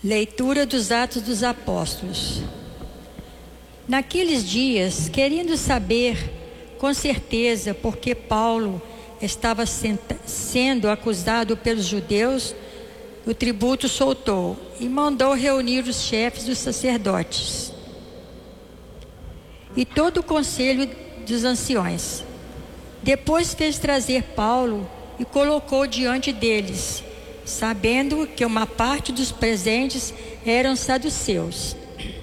Leitura dos Atos dos Apóstolos. Naqueles dias, querendo saber com certeza por que Paulo estava sendo acusado pelos judeus, o tributo soltou e mandou reunir os chefes dos sacerdotes e todo o conselho dos anciões. Depois fez trazer Paulo e colocou diante deles, sabendo que uma parte dos presentes eram saduceus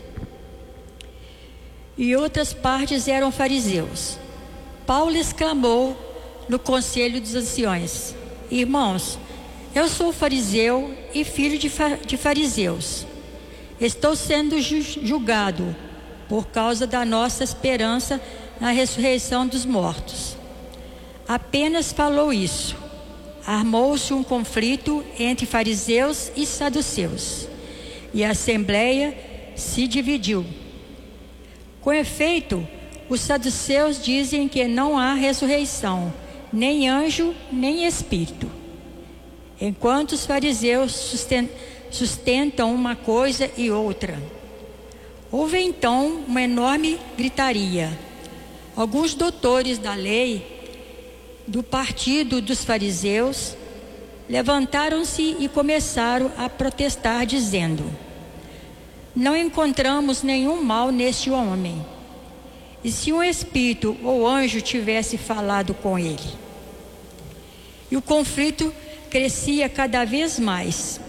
e outras partes eram fariseus. Paulo exclamou no conselho dos anciões: Irmãos, eu sou fariseu e filho de fariseus. Estou sendo julgado por causa da nossa esperança na ressurreição dos mortos. Apenas falou isso. Armou-se um conflito entre fariseus e saduceus, e a assembleia se dividiu. Com efeito, os saduceus dizem que não há ressurreição, nem anjo, nem espírito, enquanto os fariseus sustentam uma coisa e outra. Houve então uma enorme gritaria. Alguns doutores da lei do partido dos fariseus levantaram-se e começaram a protestar, dizendo: Não encontramos nenhum mal neste homem. E se um espírito ou anjo tivesse falado com ele? E o conflito crescia cada vez mais.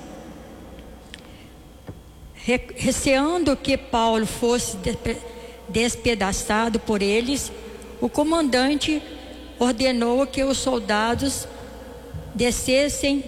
Receando que Paulo fosse despedaçado por eles, o comandante ordenou que os soldados descessem